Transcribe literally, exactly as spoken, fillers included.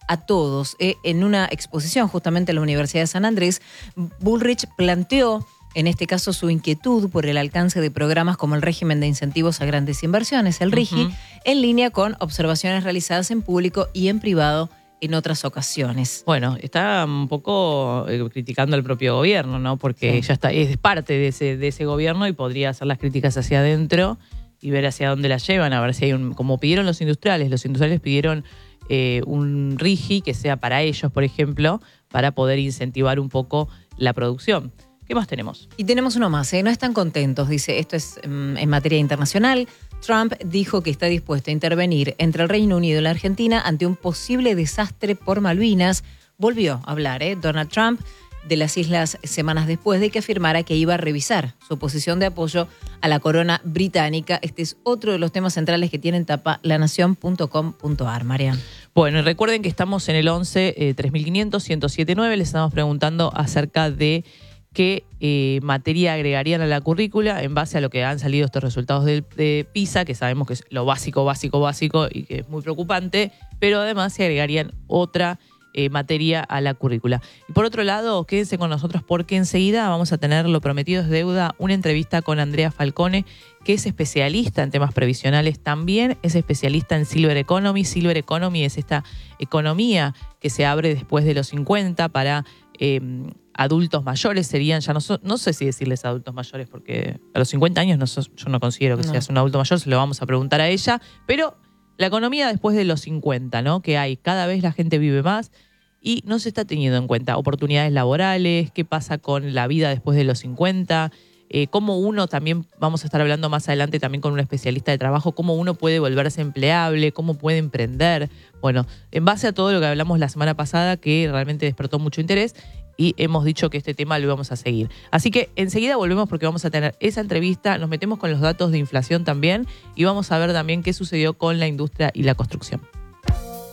a todos. Eh, en una exposición justamente en la Universidad de San Andrés, Bullrich planteó en este caso su inquietud por el alcance de programas como el régimen de incentivos a grandes inversiones, el R I G I, uh-huh. en línea con observaciones realizadas en público y en privado en otras ocasiones. Bueno, está un poco eh, criticando al propio gobierno, ¿no? Porque sí. ya está, es parte de ese, de ese gobierno y podría hacer las críticas hacia adentro y ver hacia dónde las llevan, a ver si hay un... Como pidieron los industriales, los industriales pidieron eh, un R I G I que sea para ellos, por ejemplo, para poder incentivar un poco la producción. ¿Qué más tenemos? Y tenemos uno más, ¿eh? No están contentos, dice, esto es um, en materia internacional. Trump dijo que está dispuesto a intervenir entre el Reino Unido y la Argentina ante un posible desastre por Malvinas. Volvió a hablar, ¿eh? Donald Trump de las islas semanas después de que afirmara que iba a revisar su posición de apoyo a la corona británica. Este es otro de los temas centrales que tiene en tapa la nación punto com punto a r, Marian. Bueno, y recuerden que estamos en el once, eh, tres mil quinientos, ciento siete nueve. Les estamos preguntando acerca de qué eh, materia agregarían a la currícula en base a lo que han salido estos resultados de, de PISA, que sabemos que es lo básico, básico, básico y que es muy preocupante, pero además se agregarían otra eh, materia a la currícula. Y por otro lado, quédense con nosotros porque enseguida vamos a tener, lo prometido es deuda, una entrevista con Andrea Falcone, que es especialista en temas previsionales, también es especialista en Silver Economy. Silver Economy es esta economía que se abre después de los cincuenta para... Eh, adultos mayores serían, ya no, so, no sé si decirles adultos mayores, porque a los cincuenta años no so, yo no considero que no. seas un adulto mayor, se lo vamos a preguntar a ella, pero la economía después de los cincuenta, ¿no? Que hay, cada vez la gente vive más y no se está teniendo en cuenta oportunidades laborales, qué pasa con la vida después de los cincuenta, eh, cómo uno también, vamos a estar hablando más adelante también con un especialista de trabajo, cómo uno puede volverse empleable, cómo puede emprender. Bueno, en base a todo lo que hablamos la semana pasada, que realmente despertó mucho interés, y hemos dicho que este tema lo íbamos a seguir. Así que enseguida volvemos porque vamos a tener esa entrevista, nos metemos con los datos de inflación también y vamos a ver también qué sucedió con la industria y la construcción.